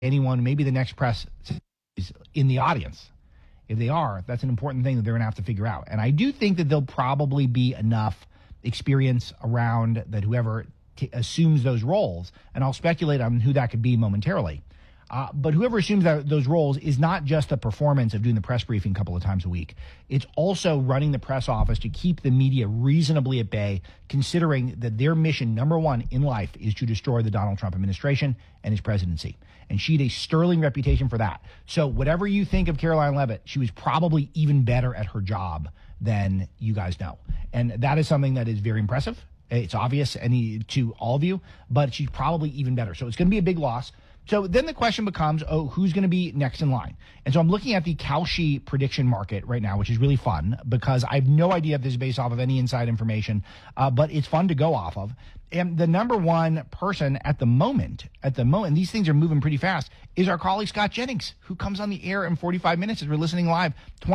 anyone, maybe the next press is in the audience. If they are, that's an important thing that they're going to have to figure out. And I do think that there'll probably be enough experience around that whoever assumes those roles, and I'll speculate on who that could be momentarily. But whoever assumes those roles is not just a performance of doing the press briefing a couple of times a week. It's also running the press office to keep the media reasonably at bay, considering that their mission, number one in life, is to destroy the Donald Trump administration and his presidency. And she had a sterling reputation for that. So whatever you think of Caroline Leavitt, she was probably even better at her job than you guys know. And that is something that is very impressive. It's obvious to all of you, but she's probably even better. So it's going to be a big loss. So then the question becomes, who's going to be next in line? And so I'm looking at the Kalshi prediction market right now, which is really fun because I have no idea if this is based off of any inside information, but it's fun to go off of. And the number one person at the moment, these things are moving pretty fast, is our colleague Scott Jennings, who comes on the air in 45 minutes as we're listening live,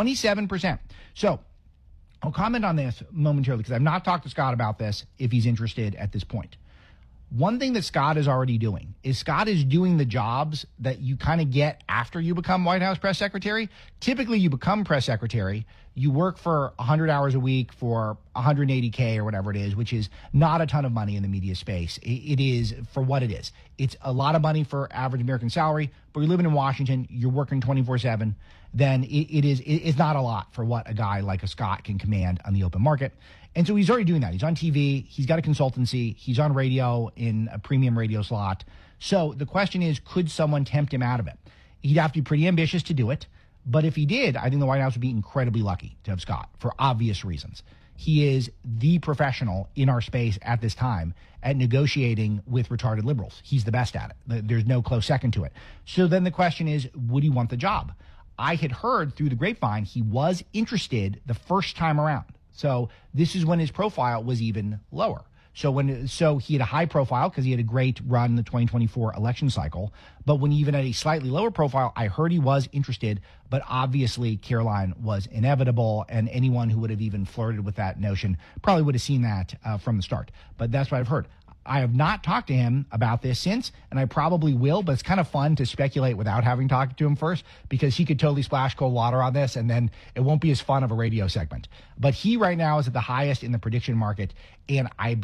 27%. So I'll comment on this momentarily because I've not talked to Scott about this if he's interested at this point. One thing that Scott is already doing is Scott is doing the jobs that you kind of get after you become White House press secretary. Typically, you become press secretary, you work for 100 hours a week for $180K or whatever it is, which is not a ton of money in the media space. It is for what it is. It's a lot of money for average American salary, but you're living in Washington, you're working 24/7, then it's not a lot for what a guy like a Scott can command on the open market. And so he's already doing that. He's on TV. He's got a consultancy. He's on radio in a premium radio slot. So the question is, could someone tempt him out of it? He'd have to be pretty ambitious to do it. But if he did, I think the White House would be incredibly lucky to have Scott for obvious reasons. He is the professional in our space at this time at negotiating with retarded liberals. He's the best at it. There's no close second to it. So then the question is, would he want the job? I had heard through the grapevine he was interested the first time around. So this is when his profile was even lower. So he had a high profile because he had a great run in the 2024 election cycle. But when he even had a slightly lower profile, I heard he was interested. But obviously, Caroline was inevitable. And anyone who would have even flirted with that notion probably would have seen that from the start. But that's what I've heard. I have not talked to him about this since, and I probably will, but it's kind of fun to speculate without having talked to him first because he could totally splash cold water on this, and then it won't be as fun of a radio segment. But he right now is at the highest in the prediction market, and I